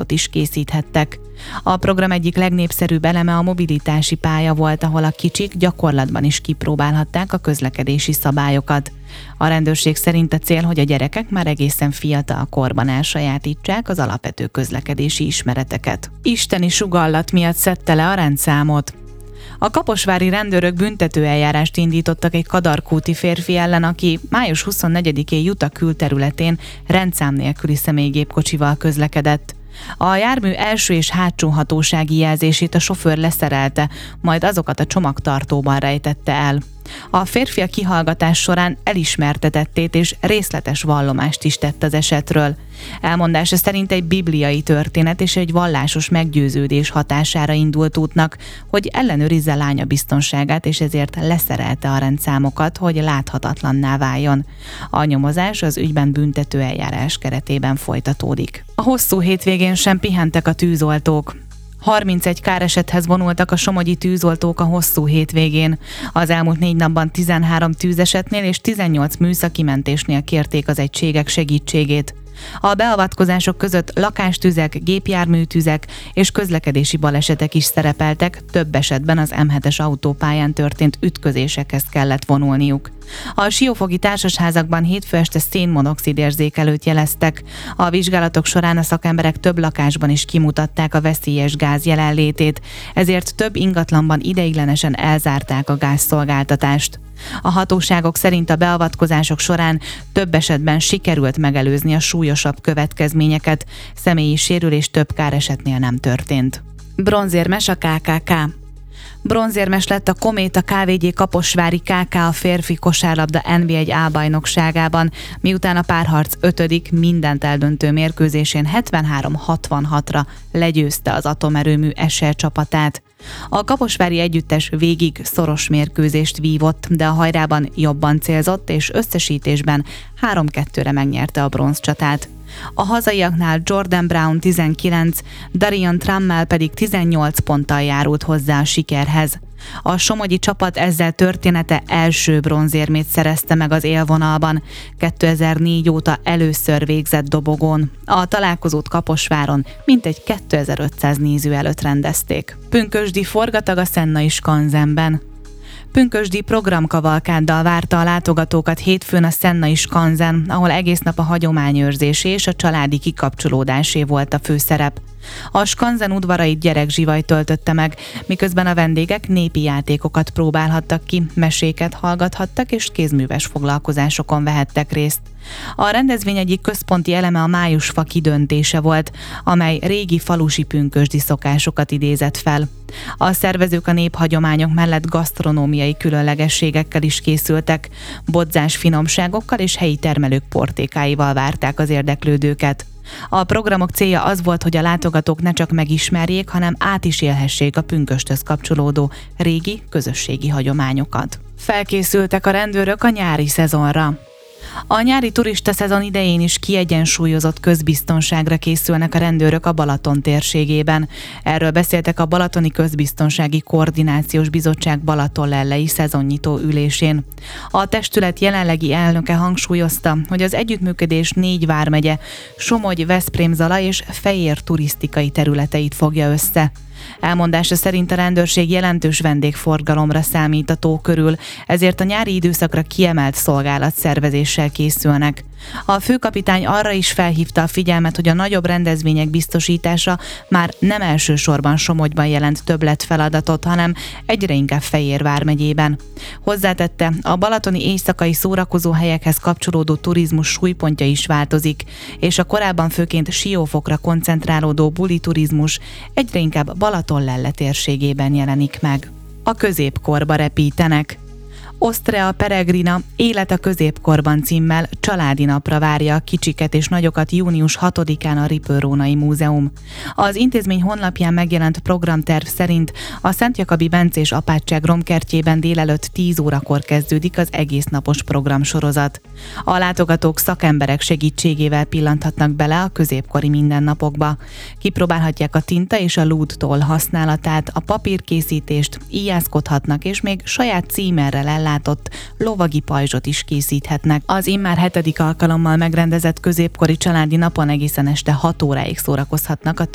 gyakorlatot is készíthettek. A program egyik legnépszerűbb eleme a mobilitási pálya volt, ahol a kicsik gyakorlatban is kipróbálhatták a közlekedési szabályokat. A rendőrség szerint a cél, hogy a gyerekek már egészen fiatal korban elsajátítsák az alapvető közlekedési ismereteket. Isteni sugallat miatt szedte le a rendszámot. A kaposvári rendőrök büntetőeljárást indítottak egy kadarkúti férfi ellen, aki május 24-én Juta külterületén rendszám nélküli személygépkocsival közlekedett. A jármű első és hátsó hatósági jelzését a sofőr leszerelte, majd azokat a csomagtartóban rejtette el. A férfi a kihallgatás során elismerte tettét és részletes vallomást is tett az esetről. Elmondása szerint egy bibliai történet és egy vallásos meggyőződés hatására indult útnak, hogy ellenőrizze lánya biztonságát, és ezért leszerelte a rendszámokat, hogy láthatatlanná váljon. A nyomozás az ügyben büntetőeljárás keretében folytatódik. A hosszú hétvégén sem pihentek a tűzoltók. 31 káresethez vonultak a somogyi tűzoltók a hosszú hétvégén. Az elmúlt 4 napban 13 tűzesetnél és 18 műszaki mentésnél kérték az egységek segítségét. A beavatkozások között lakástüzek, gépjárműtüzek és közlekedési balesetek is szerepeltek, több esetben az M7-es autópályán történt ütközésekhez kellett vonulniuk. A siófogi társasházakban hétfő este szénmonoxid érzékelőt jeleztek. A vizsgálatok során a szakemberek több lakásban is kimutatták a veszélyes gáz jelenlétét, ezért több ingatlanban ideiglenesen elzárták a gázszolgáltatást. A hatóságok szerint a beavatkozások során több esetben sikerült megelőzni a súlyosabb következményeket, személyi sérülés több káresetnél nem történt. Bronzérmes a KKK. Bronzérmes lett a Kométa Kft. Kaposvári KK a férfi kosárlabda NB1 A-bajnokságában, miután a párharc 5. mindent eldöntő mérkőzésén 73-66-ra legyőzte az atomerőmű SL csapatát. A kaposvári együttes végig szoros mérkőzést vívott, de a hajrában jobban célzott, és összesítésben 3-2-re megnyerte a bronzcsatát. A hazaiaknál Jordan Brown 19, Darian Trammell pedig 18 ponttal járult hozzá a sikerhez. A somogyi csapat ezzel története első bronzérmét szerezte meg az élvonalban. 2004 óta először végzett dobogón. A találkozót Kaposváron mintegy 2500 néző előtt rendezték. Pünkösdi forgatag a Szennai Skanzenben. Pünkösdi programkavalkáddal várta a látogatókat hétfőn a Szennai Skanzen, ahol egész nap a hagyományőrzésé és a családi kikapcsolódásé volt a főszerep. A Skanzen udvarait gyerekzsivaj töltötte meg, miközben a vendégek népi játékokat próbálhattak ki, meséket hallgathattak és kézműves foglalkozásokon vehettek részt. A rendezvény egyik központi eleme a májusfa kidöntése volt, amely régi falusi pünkösdi szokásokat idézett fel. A szervezők a néphagyományok mellett gasztronómiai különlegességekkel is készültek, bodzás finomságokkal és helyi termelők portékáival várták az érdeklődőket. A programok célja az volt, hogy a látogatók ne csak megismerjék, hanem át is élhessék a pünkösthöz kapcsolódó régi közösségi hagyományokat. Felkészültek a rendőrök a nyári szezonra. A nyári turista szezon idején is kiegyensúlyozott közbiztonságra készülnek a rendőrök a Balaton térségében. Erről beszéltek a Balatoni Közbiztonsági Koordinációs Bizottság balatonlellei szezonnyitó ülésén. A testület jelenlegi elnöke hangsúlyozta, hogy az együttműködés 4 vármegye, Somogy, Veszprém-Zala és Fejér turisztikai területeit fogja össze. Elmondása szerint a rendőrség jelentős vendégforgalomra számít a tó körül, ezért a nyári időszakra kiemelt szolgálatszervezéssel készülnek. A főkapitány arra is felhívta a figyelmet, hogy a nagyobb rendezvények biztosítása már nem elsősorban Somogyban jelent többletfeladatot, hanem egyre inkább Fejér vármegyében. Hozzátette, a balatoni éjszakai szórakozóhelyekhez kapcsolódó turizmus súlypontja is változik, és a korábban főként Siófokra koncentrálódó buli turizmus egyre inkább Balatonlelle térségében jelenik meg. A középkorba repítenek. Ostrea Peregrina Élet a középkorban címmel családi napra várja a kicsiket és nagyokat június 6-án a Ripőrónai Múzeum. Az intézmény honlapján megjelent programterv szerint a Szent Jakabi Bencés apátság romkertjében délelőtt 10 órakor kezdődik az egésznapos programsorozat. A látogatók szakemberek segítségével pillanthatnak bele a középkori mindennapokba. Kipróbálhatják a tinta és a lúdtoll használatát, a papírkészítést, íjászkodhatnak és még saját címerrel ellátott lovagi pajzsot is készíthetnek. Az immár 7. alkalommal megrendezett középkori családi napon egészen este 6 óráig szórakozhatnak a